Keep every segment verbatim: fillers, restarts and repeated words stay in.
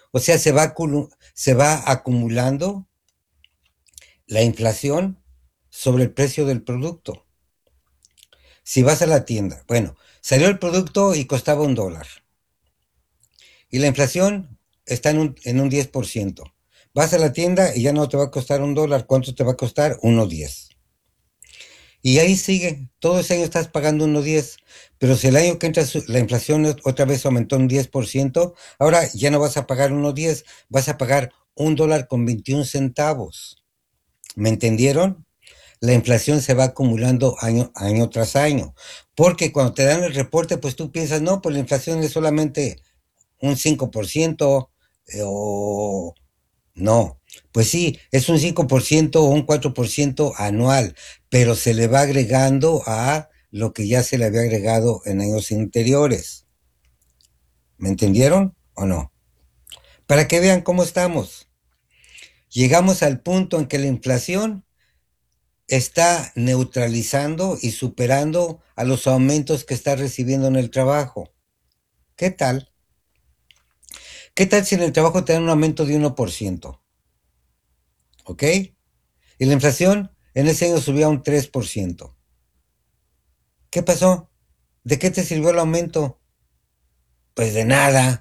O sea, se va, se va acumulando la inflación sobre el precio del producto. Si vas a la tienda, bueno, salió el producto y costaba un dólar. Y la inflación está en un, en un diez por ciento. Vas a la tienda y ya no te va a costar un dólar. ¿Cuánto te va a costar? Uno diez. Y ahí sigue. Todo ese año estás pagando uno diez. Pero si el año que entra la inflación otra vez aumentó un diez por ciento, ahora ya no vas a pagar uno diez, vas a pagar un dólar con veintiún centavos. ¿Me entendieron? La inflación se va acumulando año, año tras año. Porque cuando te dan el reporte, pues tú piensas, no, pues la inflación es solamente un cinco por ciento eh, o no. Pues sí, es un cinco por ciento o un cuatro por ciento anual, pero se le va agregando a lo que ya se le había agregado en años anteriores. ¿Me entendieron o no? Para que vean cómo estamos. Llegamos al punto en que la inflación está neutralizando y superando a los aumentos que está recibiendo en el trabajo. ¿Qué tal? ¿Qué tal si en el trabajo te dan un aumento de uno por ciento? ¿Ok? Y la inflación en ese año subió a un tres por ciento. ¿Qué pasó? ¿De qué te sirvió el aumento? Pues de nada.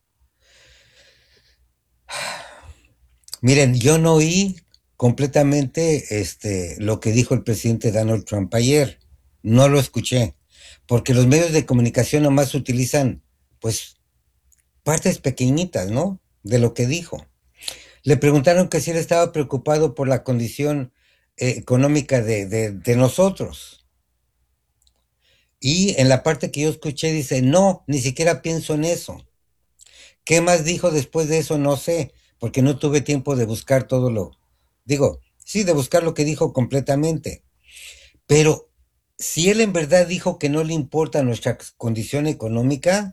Miren, yo no oí completamente este, lo que dijo el presidente Donald Trump ayer. No lo escuché. Porque los medios de comunicación nomás utilizan, pues, partes pequeñitas, ¿no? De lo que dijo. Le preguntaron que si él estaba preocupado por la condición eh, económica de, de, de nosotros. Y en la parte que yo escuché dice, no, ni siquiera pienso en eso. ¿Qué más dijo después de eso? No sé, porque no tuve tiempo de buscar todo lo... Digo, sí, de buscar lo que dijo completamente. Pero si él en verdad dijo que no le importa nuestra condición económica,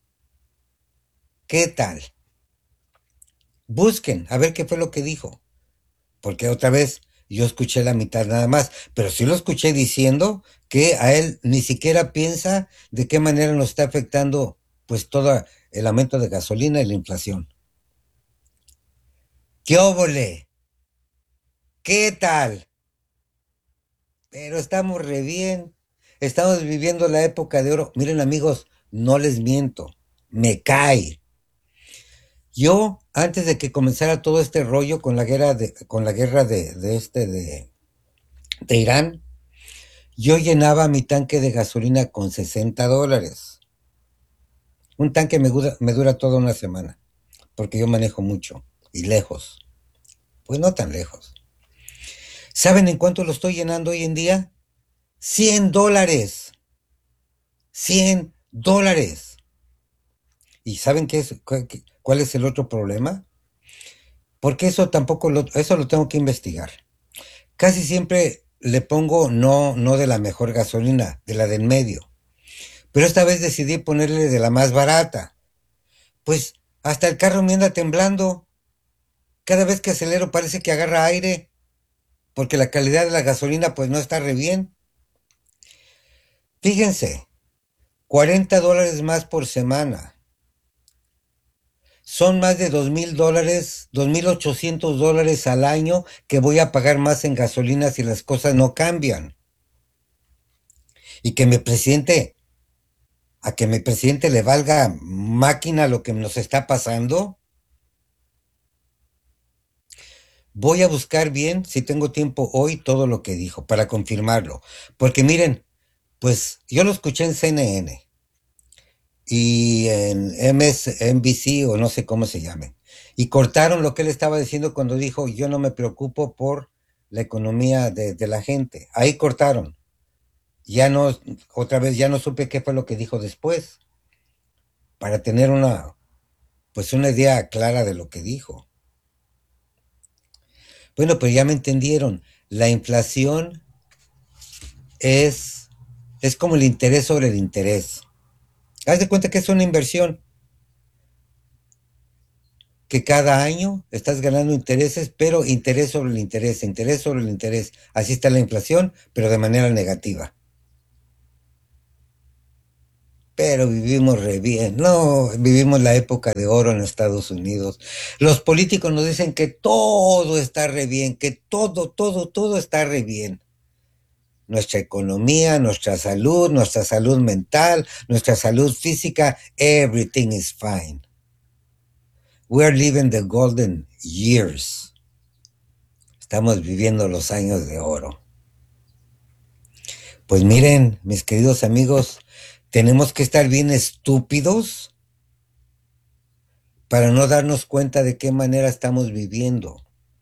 ¿qué tal? Busquen a ver qué fue lo que dijo. Porque otra vez yo escuché la mitad nada más, pero sí lo escuché diciendo que a él ni siquiera piensa de qué manera nos está afectando pues todo el aumento de gasolina y la inflación. ¡Qué óvole! ¿Qué tal? Pero estamos re bien. Estamos viviendo la época de oro. Miren amigos, no les miento. Me cae. Yo, antes de que comenzara todo este rollo con la guerra de, con la guerra de, de este de, de Irán, yo llenaba mi tanque de gasolina con sesenta dólares. Un tanque me dura, me dura toda una semana, porque yo manejo mucho y lejos. Pues no tan lejos. ¿Saben en cuánto lo estoy llenando hoy en día? cien dólares. cien dólares. ¿Y saben qué es, cuál es el otro problema? Porque eso tampoco lo, eso lo tengo que investigar. Casi siempre le pongo no, no de la mejor gasolina, de la del medio. Pero esta vez decidí ponerle de la más barata. Pues hasta el carro me anda temblando. Cada vez que acelero parece que agarra aire, porque la calidad de la gasolina pues no está re bien. Fíjense, cuarenta dólares más por semana. Son más de dos mil dólares, dos mil ochocientos dólares al año que voy a pagar más en gasolina si las cosas no cambian. Y que mi presidente, a que mi presidente le valga máquina lo que nos está pasando. Voy a buscar bien, si tengo tiempo hoy, todo lo que dijo para confirmarlo. Porque miren, pues yo lo escuché en C N N y en M S N B C o no sé cómo se llame. Y cortaron lo que él estaba diciendo cuando dijo, yo no me preocupo por la economía de, de la gente. Ahí cortaron. Ya no, otra vez ya no supe qué fue lo que dijo después, para tener una, pues una idea clara de lo que dijo. Bueno, pues ya me entendieron. La inflación es, es como el interés sobre el interés. Haz de cuenta que es una inversión, que cada año estás ganando intereses, pero interés sobre el interés, interés sobre el interés. Así está la inflación, pero de manera negativa. pero vivimos re bien. No, vivimos la época de oro en Estados Unidos. Los políticos nos dicen que todo está re bien, que todo, todo, todo está re bien. Nuestra economía, nuestra salud, nuestra salud mental, nuestra salud física, everything is fine. We're living the golden years. Estamos viviendo los años de oro. Pues miren, mis queridos amigos, tenemos que estar bien estúpidos para no darnos cuenta de qué manera estamos viviendo.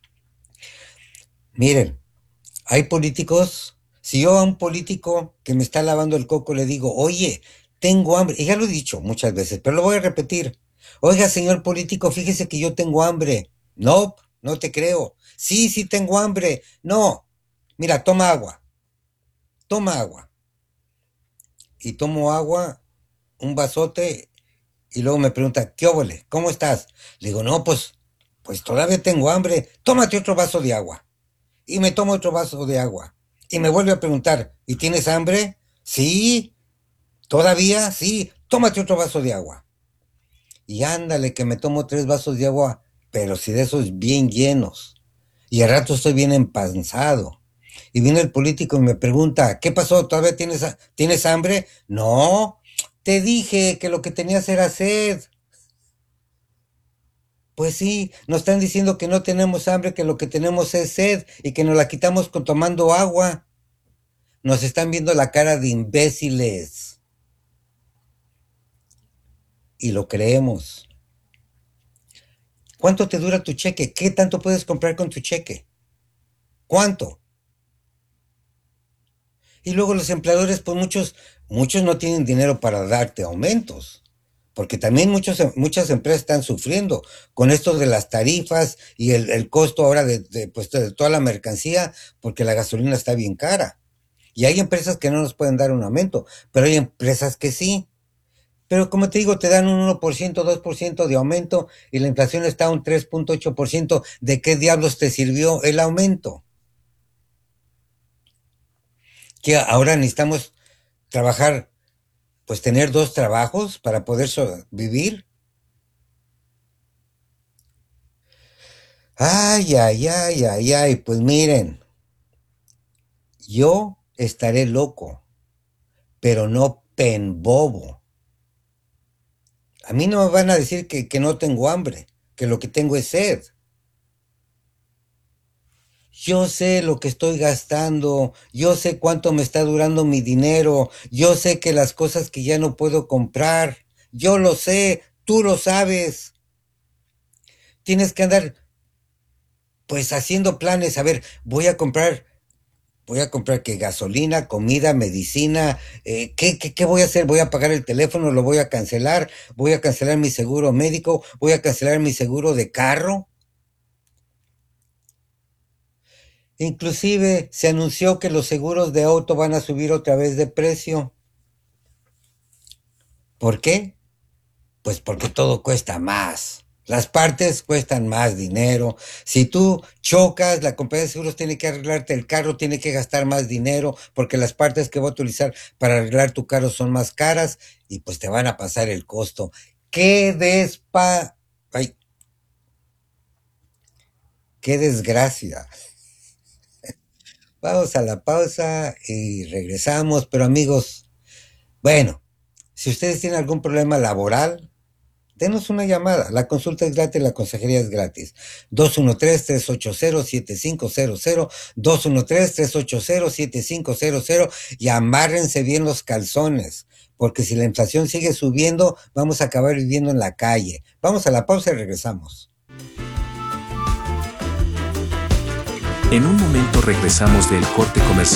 Miren, hay políticos, si yo a un político que me está lavando el coco le digo, oye, tengo hambre, y ya lo he dicho muchas veces, pero lo voy a repetir. Oiga, señor político, fíjese que yo tengo hambre. No, no te creo. Sí, sí tengo hambre. No, mira, toma agua, toma agua. Y tomo agua, un vasote, y luego me pregunta, ¿qué óvole? ¿Cómo estás? Le digo, no, pues, pues todavía tengo hambre. Tómate otro vaso de agua. Y me tomo otro vaso de agua. Y me vuelve a preguntar, ¿y tienes hambre? Sí, todavía, sí, tómate otro vaso de agua. Y ándale, que me tomo tres vasos de agua, pero si de esos bien llenos. Y al rato estoy bien empanzado. Y viene el político y me pregunta, ¿qué pasó? ¿Todavía tienes, tienes hambre? No, te dije que lo que tenías era sed. Pues sí, nos están diciendo que no tenemos hambre, que lo que tenemos es sed y que nos la quitamos con tomando agua. Nos están viendo la cara de imbéciles. Y lo creemos. ¿Cuánto te dura tu cheque? ¿Qué tanto puedes comprar con tu cheque? ¿Cuánto? Y luego los empleadores, pues muchos, muchos no tienen dinero para darte aumentos. Porque también muchos, muchas empresas están sufriendo con esto de las tarifas y el, el costo ahora de, de, pues, de toda la mercancía, porque la gasolina está bien cara. Y hay empresas que no nos pueden dar un aumento, pero hay empresas que sí. Pero como te digo, te dan un uno por ciento, dos por ciento de aumento y la inflación está a un tres punto ocho por ciento. ¿De qué diablos te sirvió el aumento? Que ahora necesitamos trabajar, pues tener dos trabajos para poder vivir. Ay, ay, ay, ay, ay, pues miren, yo estaré loco, pero no penbobo. A mí no me van a decir que, que no tengo hambre, que lo que tengo es sed. Yo sé lo que estoy gastando, yo sé cuánto me está durando mi dinero, yo sé que las cosas que ya no puedo comprar, yo lo sé, tú lo sabes. Tienes que andar pues haciendo planes, a ver, voy a comprar, voy a comprar qué gasolina, comida, medicina, eh, ¿qué, qué, ¿qué voy a hacer? Voy a pagar el teléfono, lo voy a cancelar, voy a cancelar mi seguro médico, voy a cancelar mi seguro de carro. Inclusive se anunció que los seguros de auto van a subir otra vez de precio. ¿Por qué? Pues porque todo cuesta más. Las partes cuestan más dinero. Si tú chocas, la compañía de seguros tiene que arreglarte el carro, tiene que gastar más dinero porque las partes que va a utilizar para arreglar tu carro son más caras y pues te van a pasar el costo. ¡Qué despa... Ay, qué desgracia! Vamos a la pausa y regresamos, pero amigos, bueno, si ustedes tienen algún problema laboral, denos una llamada. La consulta es gratis, la consejería es gratis. dos uno tres, tres ocho cero, siete cinco cero cero, dos uno tres, tres ocho cero, siete cinco cero cero y amárrense bien los calzones, porque si la inflación sigue subiendo, vamos a acabar viviendo en la calle. Vamos a la pausa y regresamos. En un momento regresamos del corte comercial.